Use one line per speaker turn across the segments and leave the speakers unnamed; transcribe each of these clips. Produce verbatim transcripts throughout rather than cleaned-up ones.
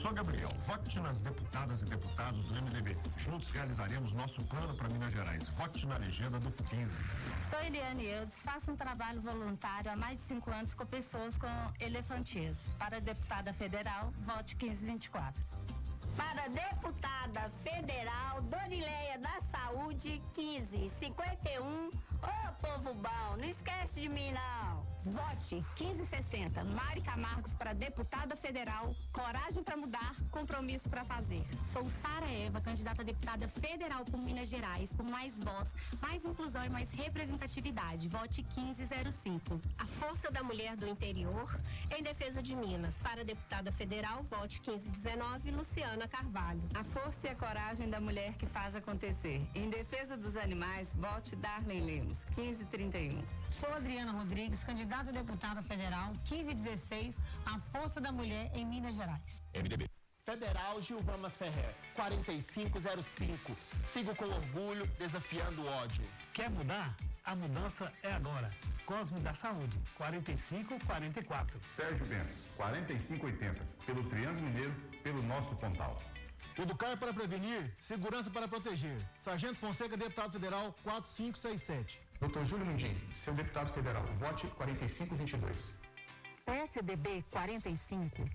Sou Gabriel, vote nas deputadas e deputados do M D B. Juntos realizaremos nosso plano para Minas Gerais. Vote na legenda do quinze.
Sou Eliane Eudes, faço um trabalho voluntário há mais de cinco anos com pessoas com elefantismo. Para deputada federal, vote quinze vinte e quatro.
Para deputada federal, Dorileia da Saúde, quinze cinquenta e um. Ô, povo bom, não esquece de mim, não.
Vote quinze sessenta. Mari Camargos para deputada federal. Coragem para mudar, compromisso para fazer.
Sou Sara Eva, candidata a deputada federal por Minas Gerais, por mais voz, mais inclusão e mais representatividade. Vote quinze zero cinco.
A Força da Mulher do Interior em defesa de Minas. Para deputada federal, vote quinze dezenove, Luciana Carvalho.
A força e a coragem da mulher que faz acontecer. Em defesa dos animais, vote Darley Lemos, quinze trinta e um.
Sou Adriana Rodrigues, candidata a deputada federal, quinze dezesseis, a Força da Mulher em Minas Gerais.
M D B.
Federal Gilvamas Ferrer, quarenta e cinco zero cinco. Sigo com orgulho, desafiando o ódio.
Quer mudar? A mudança é agora. Cosme da Saúde, quarenta e cinco quarenta e quatro.
Sérgio Bento, quarenta e cinco oitenta. Pelo Triângulo Mineiro, pelo nosso Pontal.
Educar para prevenir, segurança para proteger. Sargento Fonseca, deputado federal, quatro cinco seis sete.
Doutor Júlio Mundim, seu deputado federal, vote quarenta e cinco vinte e dois.
P S D B quarenta e cinco.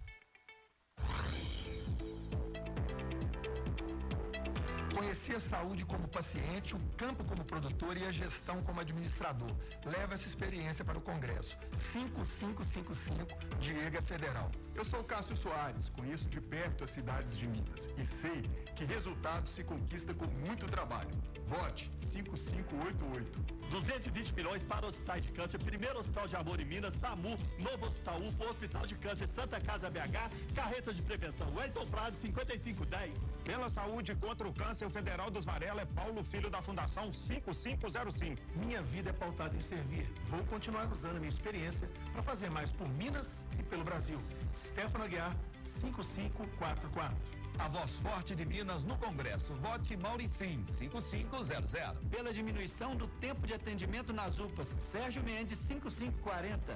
Conhecer a saúde como paciente, o campo como produtor e a gestão como administrador. Leva essa experiência para o Congresso. cinco cinco cinco cinco, Diego Federal.
Eu sou Cássio Soares, conheço de perto as cidades de Minas e sei que resultado se conquista com muito trabalho. Vote cinco cinco oito oito.
duzentos e vinte milhões para hospitais de câncer, primeiro hospital de amor em Minas, SAMU, novo hospital U F O, Hospital de Câncer Santa Casa B H, carretas de prevenção, Wellington Prado, cinquenta e cinco dez.
Pela saúde contra o câncer, o Federal dos Varela é Paulo Filho da Fundação cinco cinco zero cinco.
Minha vida é pautada em servir. Vou continuar usando a minha experiência para fazer mais por Minas e pelo Brasil. Stefano Aguiar, cinco cinco quatro quatro.
A voz forte de Minas no Congresso. Vote Mauricim, cinco cinco zero zero.
Pela diminuição do tempo de atendimento nas U P As, Sérgio Mendes, cinco cinco quarenta.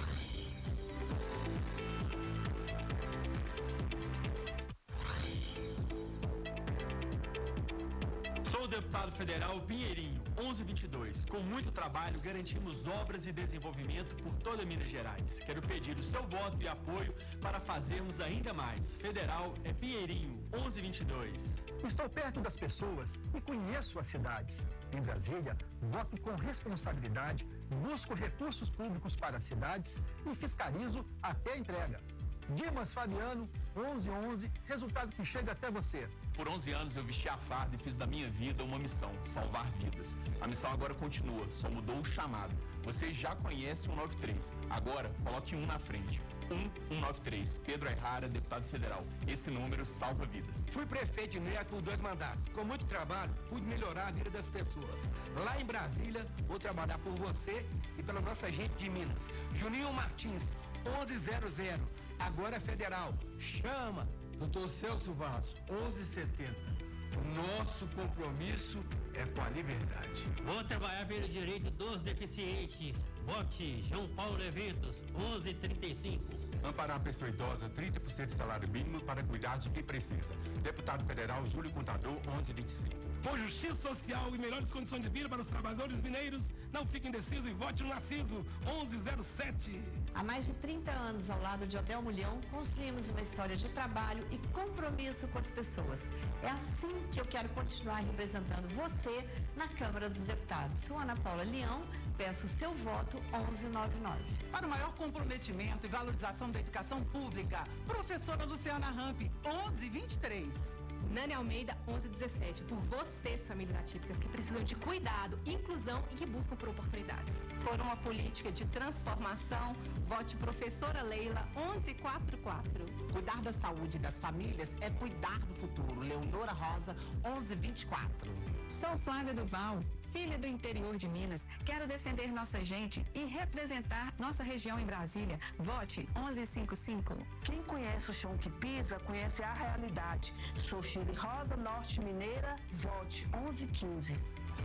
Sou o deputado federal Pinheirinho, onze vinte e dois. Com muito trabalho, garantimos obras e desenvolvimento por toda Minas Gerais. Quero pedir o seu voto e apoio para fazermos ainda mais. Federal é Pinheirinho, onze vinte e dois.
Estou perto das pessoas e conheço as cidades. Em Brasília, voto com responsabilidade, busco recursos públicos para as cidades e fiscalizo até a entrega. Dimas Fabiano, onze onze, resultado que chega até você.
Por onze anos eu vesti a farda e fiz da minha vida uma missão, salvar vidas. A missão agora continua, só mudou o chamado. Você já conhece o cento e noventa e três, agora coloque um na frente. um um nove três, Pedro Errara, deputado federal. Esse número salva vidas.
Fui prefeito de Minas por dois mandatos. Com muito trabalho, pude melhorar a vida das pessoas. Lá em Brasília, vou trabalhar por você e pela nossa gente de Minas. Juninho Martins, onze zero zero. Agora é federal. Chama!
Doutor Celso Vaz, onze setenta. O nosso compromisso é com a liberdade.
Vou trabalhar pelo direito dos deficientes. Vote João Paulo Eventos, onze trinta e cinco.
Amparar a pessoa idosa, trinta por cento de salário mínimo para cuidar de quem precisa. Deputado federal Júlio Contador, onze vinte e cinco.
Por justiça social e melhores condições de vida para os trabalhadores mineiros, não fiquem indecisos e vote no Narciso, onze zero sete.
Há mais de trinta anos, ao lado de Odel Mulhão, construímos uma história de trabalho e compromisso com as pessoas. É assim que eu quero continuar representando você na Câmara dos Deputados. Sou Ana Paula Leão, peço seu voto onze noventa e nove.
Para o maior comprometimento e valorização da educação pública, professora Luciana Ramp, onze vinte e três.
Nani Almeida, onze dezessete. Por vocês, famílias atípicas, que precisam de cuidado, inclusão e que buscam por oportunidades.
Por uma política de transformação, vote professora Leila, onze quarenta e quatro.
Cuidar da saúde das famílias é cuidar do futuro. Leonora Rosa, onze vinte e quatro.
Sou Flávia Duval, filha do interior de Minas. Quero defender nossa gente e representar nossa região em Brasília. Vote onze cinquenta e cinco.
Quem conhece o chão que pisa, conhece a realidade. Sou Chile Rosa, Norte Mineira. Vote onze quinze.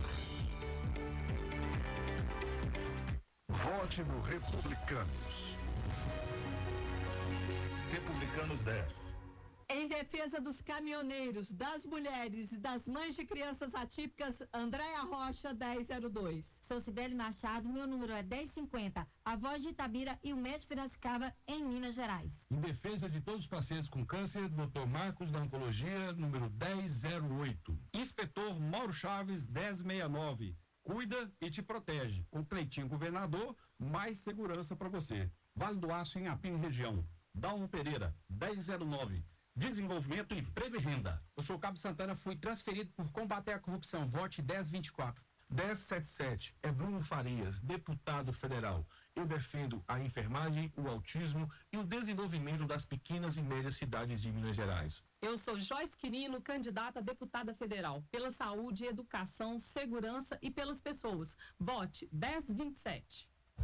Vote no Republicanos.
Republicanos dez.
Em defesa dos caminhoneiros, das mulheres e das mães de crianças atípicas, Andréia Rocha, dez zero dois.
Sou Cibele Machado, meu número é dez cinquenta, a voz de Itabira e o Médico Piracicaba, em Minas Gerais.
Em defesa de todos os pacientes com câncer, doutor Marcos da Oncologia, número dez zero oito.
Inspetor Mauro Chaves, dez sessenta e nove. Cuida e te protege. Com Cleitinho Governador, mais segurança para você. Vale do Aço em Apim Região. Dalmo Pereira, dez zero nove. Desenvolvimento, Emprego e Renda.
Eu sou o Cabo Santana, fui transferido por combater a corrupção. Vote dez vinte e quatro.
dez setenta e sete. É Bruno Farias, deputado federal. Eu defendo a enfermagem, o autismo e o desenvolvimento das pequenas e médias cidades de Minas Gerais.
Eu sou Joyce Quirino, candidata a deputada federal, pela saúde, educação, segurança e pelas pessoas. Vote dez vinte e sete.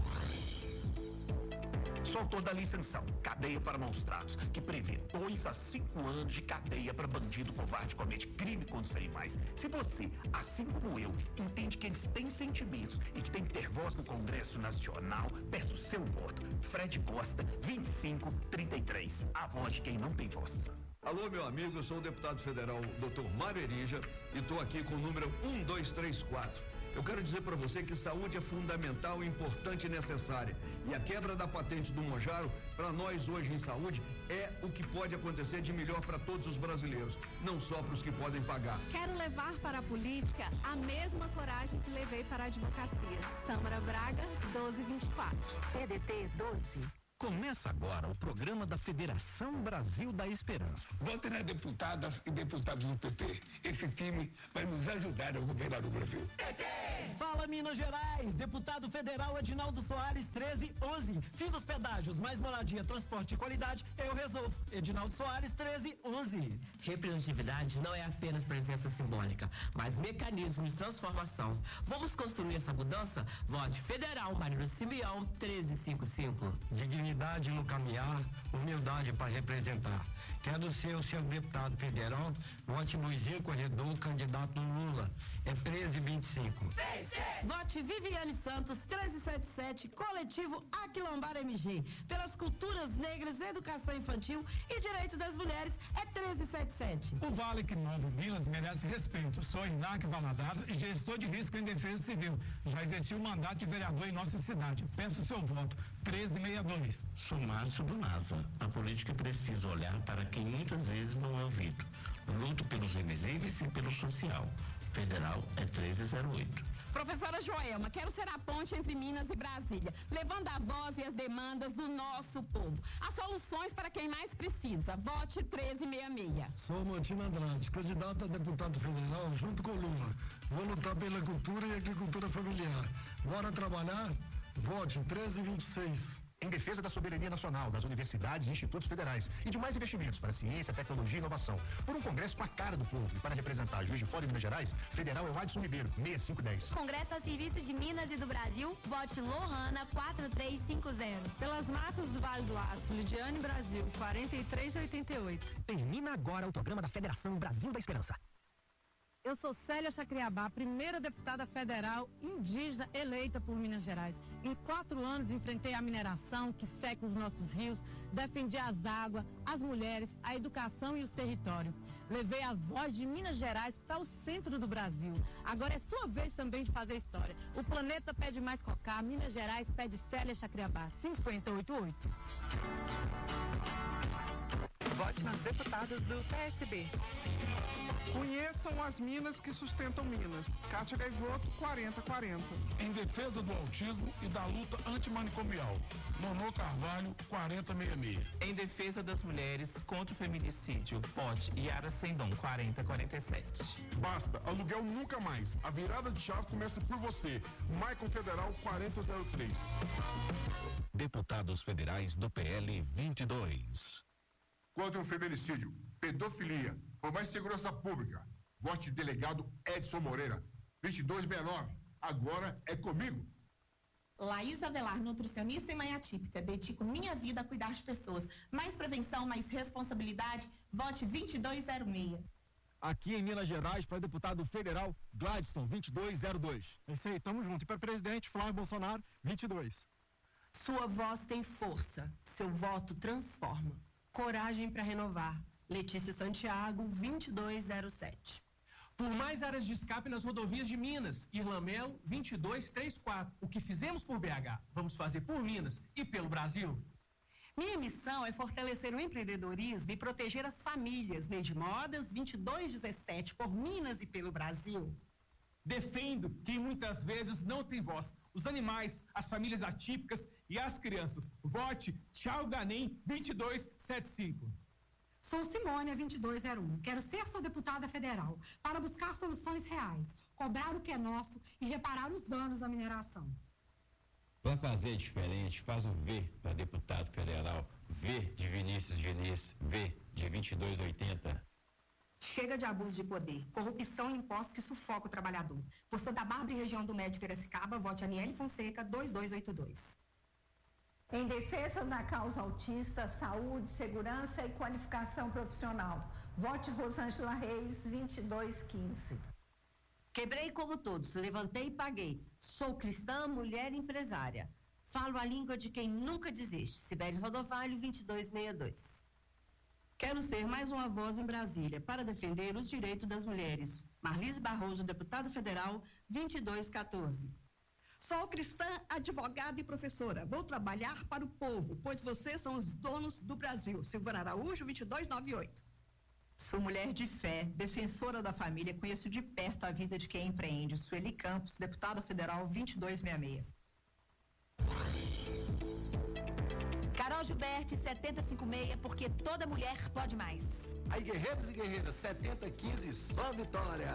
Sou autor da Lei Sanção, Cadeia para Maus Tratos, que prevê dois a cinco anos de cadeia para bandido covarde que comete crime contra os animais. Se você, assim como eu, entende que eles têm sentimentos e que tem que ter voz no Congresso Nacional, peço seu voto. Fred Costa, vinte e cinco trinta e três. A voz de quem não tem voz.
Alô, meu amigo, eu sou o deputado federal doutor Mário Erinja e estou aqui com o número um dois três quatro. Eu quero dizer para você que saúde é fundamental, importante e necessária. E a quebra da patente do Monjaro, para nós hoje em saúde, é o que pode acontecer de melhor para todos os brasileiros, não só para os que podem pagar.
Quero levar para a política a mesma coragem que levei para a advocacia. Samara Braga, doze vinte e quatro.
P D T doze.
Começa agora o programa da Federação Brasil da Esperança.
Vote na deputada e deputados do P T. Esse time vai nos ajudar a governar o Brasil.
P T! Fala Minas Gerais, deputado federal Edinaldo Soares, treze onze. Fim dos pedágios, mais moradia, transporte e qualidade, eu resolvo. Edinaldo Soares, treze onze.
Representatividade não é apenas presença simbólica, mas mecanismo de transformação. Vamos construir essa mudança? Vote federal, Marino Simeão, treze cinquenta e cinco.
Dignidade no caminhar, humildade para representar. Quero ser o seu deputado federal, vote Luizinho Corredor, candidato Lula. É treze vinte e cinco.
Vote Viviane Santos, treze setenta e sete, coletivo Aquilombar M G. Pelas culturas negras, educação infantil e direito das mulheres, é treze setenta e sete.
O Vale que Novo Minas merece respeito. Sou Inac Valadares, gestor de risco em defesa civil. Já exerci o mandato de vereador em nossa cidade. Peço seu voto, treze sessenta e dois.
Sou Márcio do NASA. A política precisa olhar para quem muitas vezes não é ouvido. Luto pelos invisíveis e pelo social. Federal é treze zero oito.
Professora Joelma, quero ser a ponte entre Minas e Brasília, levando a voz e as demandas do nosso povo. As soluções para quem mais precisa. Vote treze sessenta e seis.
Sou Martina Andrade, candidato a deputado federal junto com Lula. Vou lutar pela cultura e agricultura familiar. Bora trabalhar? Vote treze vinte e seis.
Em defesa da soberania nacional, das universidades e institutos federais e de mais investimentos para ciência, tecnologia e inovação. Por um congresso com a cara do povo e para representar Juiz de Fora e Minas Gerais, federal é o Adson Ribeiro, sessenta e cinco dez.
Congresso a serviço de Minas e do Brasil, vote Lohana, quatro três cinco zero.
Pelas matas do Vale do Aço, Lidiane Brasil, quarenta e três oitenta e oito.
Termina agora o programa da Federação Brasil da Esperança.
Eu sou Célia Chacriabá, primeira deputada federal indígena eleita por Minas Gerais. Em quatro anos enfrentei a mineração que seca os nossos rios, defendi as águas, as mulheres, a educação e os territórios. Levei a voz de Minas Gerais para o centro do Brasil. Agora é sua vez também de fazer história. O planeta pede mais Cocá, Minas Gerais pede Célia Chacriabá, cinquenta e oito oito.
Vote nas deputadas do P S B.
Conheçam as minas que sustentam Minas. Cátia Gaivoto, quarenta quarenta.
Em defesa do autismo e da luta antimanicomial. Nonô Carvalho, quarenta sessenta e seis.
Em defesa das mulheres contra o feminicídio. Vote Yara Sendon, quarenta quarenta e sete.
Basta, aluguel nunca mais. A virada de chave começa por você. Maicon Federal, quarenta zero três.
Deputados federais do P L vinte e dois.
Contra o feminicídio, pedofilia, por mais segurança pública. Vote delegado Edson Moreira, vinte e dois sessenta e nove. Agora é comigo.
Laís Avelar, nutricionista e mãe atípica. Dedico minha vida a cuidar de pessoas. Mais prevenção, mais responsabilidade. Vote vinte e dois zero seis.
Aqui em Minas Gerais, para deputado federal, Gladstone, vinte e dois zero dois.
É isso aí, tamo junto. E para presidente, Flávio Bolsonaro, vinte e dois.
Sua voz tem força. Seu voto transforma. Coragem para renovar.
Letícia Santiago, vinte e dois zero sete.
Por mais áreas de escape nas rodovias de Minas, Irlamelo vinte e dois trinta e quatro. O que fizemos por B H, vamos fazer por Minas e pelo Brasil.
Minha missão é fortalecer o empreendedorismo e proteger as famílias. Neide Modas, vinte e dois dezessete, por Minas e pelo Brasil.
Defendo quem muitas vezes não tem voz. Os animais, as famílias atípicas e as crianças. Vote Tchau Ganem vinte e dois setenta e cinco.
Sou Simônia, vinte e dois zero um. Quero ser sua deputada federal para buscar soluções reais, cobrar o que é nosso e reparar os danos da mineração.
Para fazer diferente, faz o V para deputado federal. V de Vinícius Diniz. V de vinte e dois oitenta.
Chega de abuso de poder, corrupção e impostos que sufoca o trabalhador. Por Santa Bárbara e região do Médio Piracicaba, vote Aniele Fonseca, dois dois oito dois.
Em defesa da causa autista, saúde, segurança e qualificação profissional, vote Rosângela Reis, vinte e dois quinze.
Quebrei como todos, levantei e paguei. Sou cristã, mulher e empresária. Falo a língua de quem nunca desiste. Sibeli Rodovalho, vinte e dois sessenta e dois.
Quero ser mais uma voz em Brasília para defender os direitos das mulheres. Marlise Barroso, deputada federal, vinte e dois quatorze.
Sou cristã, advogada e professora. Vou trabalhar para o povo, pois vocês são os donos do Brasil. Silvana Araújo, vinte e dois noventa e oito.
Sou mulher de fé, defensora da família, conheço de perto a vida de quem empreende. Sueli Campos, deputada federal, vinte e dois sessenta e seis.
Carol Gilberti, setenta e cinco seis, porque toda mulher pode mais.
Aí, guerreiros e guerreiras, setenta quinze, só vitória.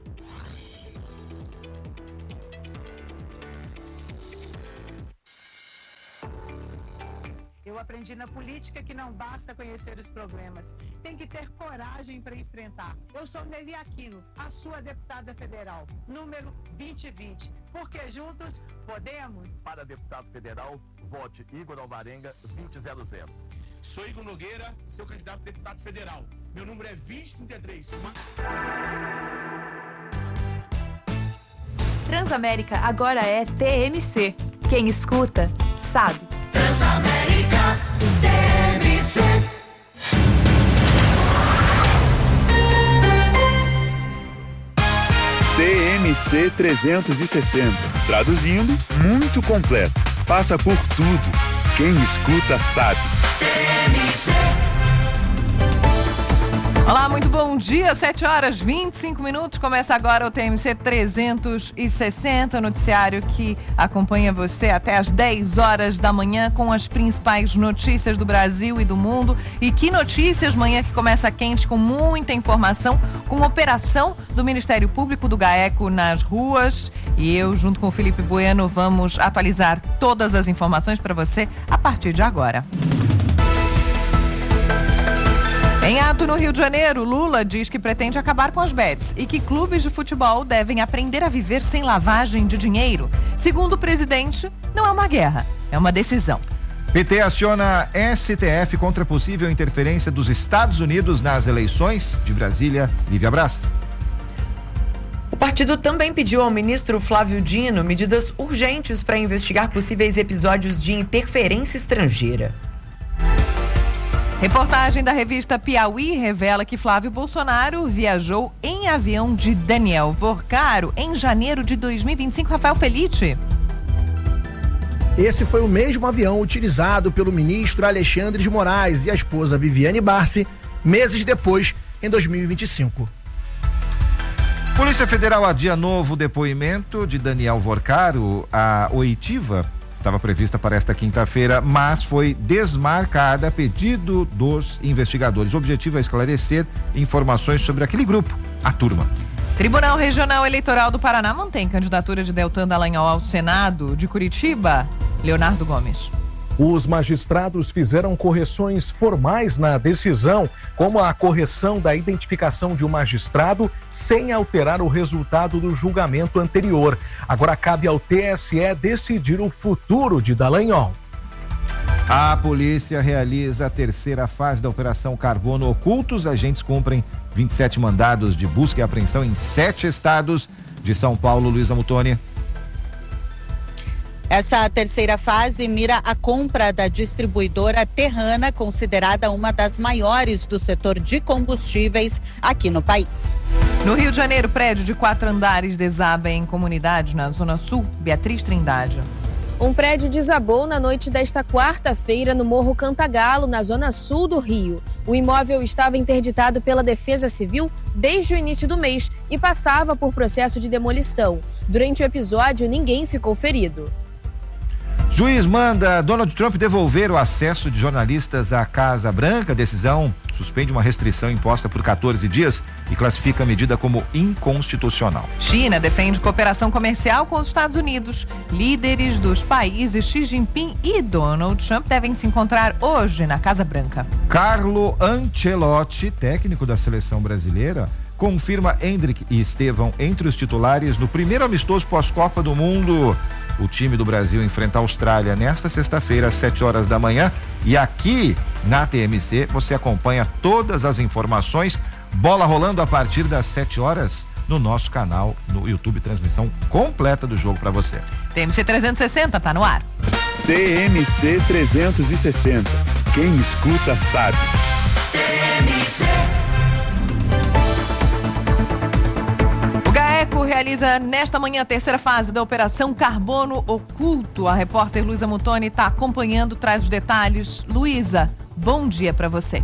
Eu aprendi na política que não basta conhecer os problemas, tem que ter coragem para enfrentar. Eu sou Nelly Aquino, a sua deputada federal, número vinte vinte, porque juntos podemos.
Para deputado federal, vote Igor Alvarenga, vinte zero zero.
Sou Igor Nogueira, seu candidato a deputado federal. Meu número é vinte trinta e três.
Transamérica agora é T M C. Quem escuta, sabe.
Transamérica, T M C.
T M C trezentos e sessenta. Traduzindo, muito completo. Passa por tudo. Quem escuta sabe.
T M C.
Olá, muito bom dia, sete horas e vinte e cinco minutos, começa agora o T M C trezentos e sessenta, noticiário que acompanha você até as dez horas da manhã com as principais notícias do Brasil e do mundo. E que notícias, manhã que começa quente com muita informação, com operação do Ministério Público do GAECO nas ruas. E eu, junto com o Felipe Bueno, vamos atualizar todas as informações para você a partir de agora. Em ato no Rio de Janeiro, Lula diz que pretende acabar com as bets e que clubes de futebol devem aprender a viver sem lavagem de dinheiro. Segundo o presidente, não é uma guerra, é uma decisão.
P T aciona S T F contra possível interferência dos Estados Unidos nas eleições. De Brasília, Lívia Braz.
O partido também pediu ao ministro Flávio Dino medidas urgentes para investigar possíveis episódios de interferência estrangeira.
Reportagem da revista Piauí revela que Flávio Bolsonaro viajou em avião de Daniel Vorcaro em janeiro de dois mil e vinte e cinco. Rafael Felite.
Esse foi o mesmo avião utilizado pelo ministro Alexandre de Moraes e a esposa Viviane Barsi meses depois, em dois mil e vinte e cinco.
Polícia Federal adia novo depoimento de Daniel Vorcaro. A oitiva estava prevista para esta quinta-feira, mas foi desmarcada a pedido dos investigadores. O objetivo é esclarecer informações sobre aquele grupo, a turma.
Tribunal Regional Eleitoral do Paraná mantém candidatura de Deltan Dallagnol ao Senado. De Curitiba, Leonardo Gomes.
Os magistrados fizeram correções formais na decisão, como a correção da identificação de um magistrado sem alterar o resultado do julgamento anterior. Agora cabe ao T S E decidir o futuro de Dallagnol.
A polícia realiza a terceira fase da Operação Carbono Oculto. Os agentes cumprem vinte e sete mandados de busca e apreensão em sete estados. De São Paulo, Luísa Mutoni.
Essa terceira fase mira a compra da distribuidora Terrana, considerada uma das maiores do setor de combustíveis aqui no país.
No Rio de Janeiro, prédio de quatro andares desaba em comunidade na Zona Sul. Beatriz Trindade.
Um prédio desabou na noite desta quarta-feira no Morro Cantagalo, na zona sul do Rio. O imóvel estava interditado pela Defesa Civil desde o início do mês e passava por processo de demolição. Durante o episódio, ninguém ficou ferido.
Juiz manda Donald Trump devolver o acesso de jornalistas à Casa Branca. A decisão suspende uma restrição imposta por quatorze dias e classifica a medida como inconstitucional.
China defende cooperação comercial com os Estados Unidos. Líderes dos países Xi Jinping e Donald Trump devem se encontrar hoje na Casa Branca.
Carlo Ancelotti, técnico da seleção brasileira, confirma Endrick e Estevão entre os titulares no primeiro amistoso pós-Copa do Mundo. O time do Brasil enfrenta a Austrália nesta sexta-feira, às sete horas da manhã. E aqui na T M C você acompanha todas as informações. Bola rolando a partir das sete horas no nosso canal no YouTube. Transmissão completa do jogo para você.
T M C trezentos e sessenta tá no ar.
T M C trezentos e sessenta. Quem escuta sabe.
T M C.
GAECO realiza nesta manhã a terceira fase da Operação Carbono Oculto. A repórter Luísa Mutoni está acompanhando, traz os detalhes. Luísa, bom dia para você.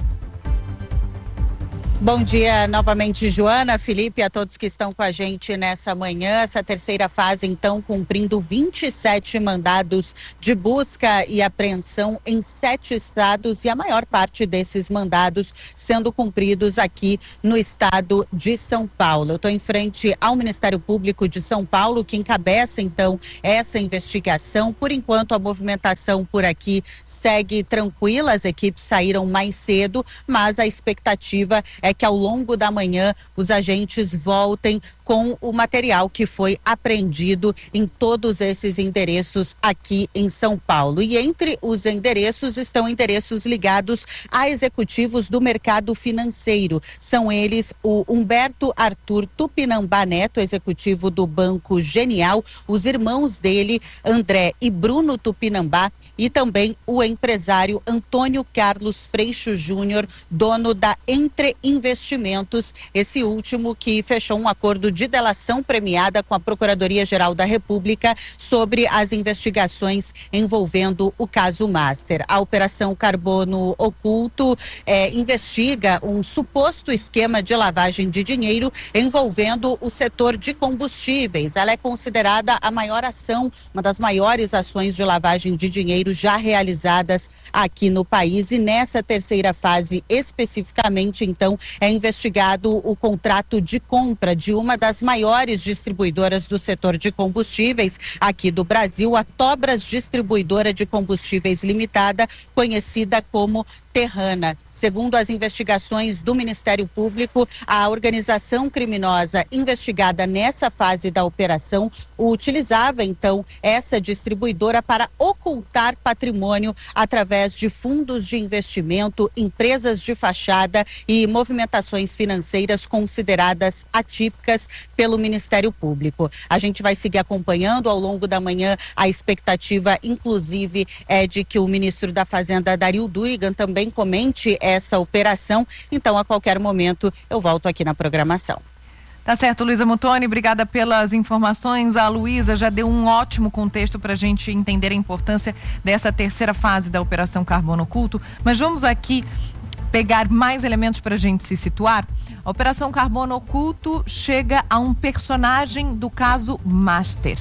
Bom dia novamente, Joana, Felipe, a todos que estão com a gente nessa manhã. Essa terceira fase, então, cumprindo vinte e sete mandados de busca e apreensão em sete estados e a maior parte desses mandados sendo cumpridos aqui no estado de São Paulo. Eu estou em frente ao Ministério Público de São Paulo, que encabeça, então, essa investigação. Por enquanto, a movimentação por aqui segue tranquila, as equipes saíram mais cedo, mas a expectativa é que ao longo da manhã os agentes voltem com o material que foi apreendido em todos esses endereços aqui em São Paulo. E entre os endereços estão endereços ligados a executivos do mercado financeiro. São eles o Humberto Arthur Tupinambá Neto, executivo do Banco Genial, os irmãos dele, André e Bruno Tupinambá, e também o empresário Antônio Carlos Freixo Júnior, dono da Entre Investimentos, esse último que fechou um acordo de delação premiada com a Procuradoria-Geral da República sobre as investigações envolvendo o caso Master. A Operação Carbono Oculto eh, investiga um suposto esquema de lavagem de dinheiro envolvendo o setor de combustíveis. Ela é considerada a maior ação, uma das maiores ações de lavagem de dinheiro já realizadas aqui no país. E nessa terceira fase, especificamente, então, é investigado o contrato de compra de uma das maiores distribuidoras do setor de combustíveis aqui do Brasil, a Tobras Distribuidora de Combustíveis Limitada, conhecida como Terrana. Segundo as investigações do Ministério Público, a organização criminosa investigada nessa fase da operação utilizava, então, essa distribuidora para ocultar patrimônio através de fundos de investimento, empresas de fachada e movimentações financeiras consideradas atípicas pelo Ministério Público. A gente vai seguir acompanhando ao longo da manhã. A expectativa, inclusive, é de que o ministro da Fazenda, Dario Durigan, também comente essa operação. Então, a qualquer momento, eu volto aqui na programação.
Tá certo, Luísa Mutoni, obrigada pelas informações. A Luísa já deu um ótimo contexto para a gente entender a importância dessa terceira fase da Operação Carbono Oculto. Mas vamos aqui pegar mais elementos para a gente se situar. A Operação Carbono Oculto chega a um personagem do caso Master.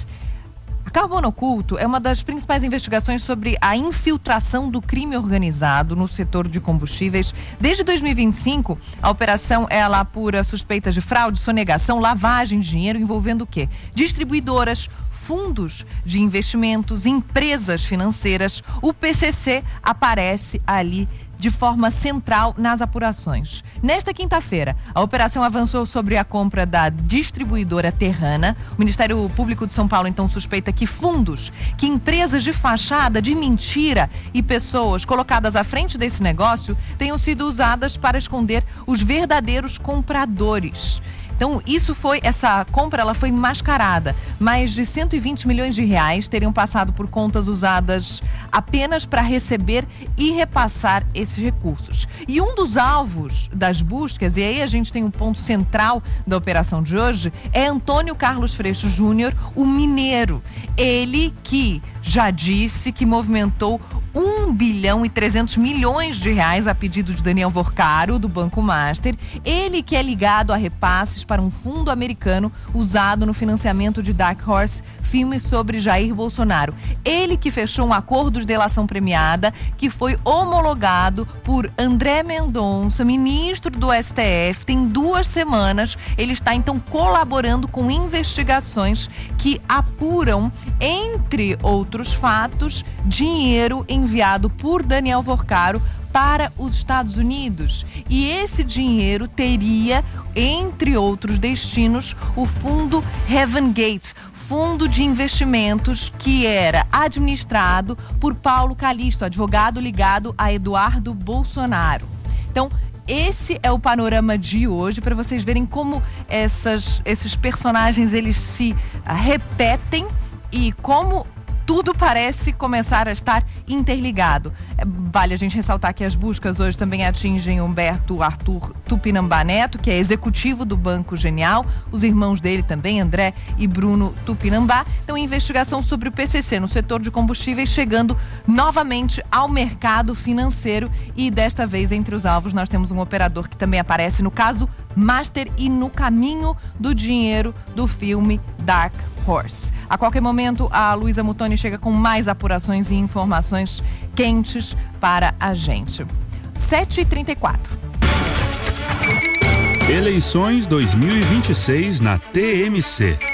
A Carbono Oculto é uma das principais investigações sobre a infiltração do crime organizado no setor de combustíveis. Desde dois mil e vinte e cinco, a operação ela apura suspeitas de fraude, sonegação, lavagem de dinheiro envolvendo o quê? Distribuidoras, fundos de investimentos, empresas financeiras. O P C C aparece ali de forma central nas apurações. Nesta quinta-feira, a operação avançou sobre a compra da distribuidora Terrana. O Ministério Público de São Paulo, então, suspeita que fundos, que empresas de fachada, de mentira e pessoas colocadas à frente desse negócio tenham sido usadas para esconder os verdadeiros compradores. Então, isso foi, essa compra, ela foi mascarada. Mais de cento e vinte milhões de reais teriam passado por contas usadas apenas para receber e repassar esses recursos. E um dos alvos das buscas, e aí a gente tem um ponto central da operação de hoje, é Antônio Carlos Freixo Júnior, o mineiro. Ele que já disse que movimentou um bilhão e trezentos milhões de reais a pedido de Daniel Vorcaro, do Banco Master. Ele que é ligado a repasses para um fundo americano usado no financiamento de Dark Horse, filme sobre Jair Bolsonaro. Ele que fechou um acordo de delação premiada que foi homologado por André Mendonça, ministro do S T F, tem duas semanas. Ele está então colaborando com investigações que apuram, entre outros fatos, dinheiro enviado por Daniel Vorcaro para os Estados Unidos. E esse dinheiro teria, entre outros destinos, o fundo Heaven Gate, fundo de investimentos que era administrado por Paulo Calixto, advogado ligado a Eduardo Bolsonaro. Então, esse é o panorama de hoje, para vocês verem como essas, esses personagens eles se uh, repetem e como tudo parece começar a estar interligado. Vale a gente ressaltar que as buscas hoje também atingem Humberto Arthur Tupinambá Neto, que é executivo do Banco Genial, os irmãos dele também, André e Bruno Tupinambá. Então, investigação sobre o P C C no setor de combustíveis chegando novamente ao mercado financeiro, e desta vez entre os alvos nós temos um operador que também aparece no caso Master e no caminho do dinheiro do filme Dark Horse. A qualquer momento, a Luísa Mutoni chega com mais apurações e informações quentes para a gente. sete e trinta e quatro.
Eleições dois mil e vinte e seis na T M C.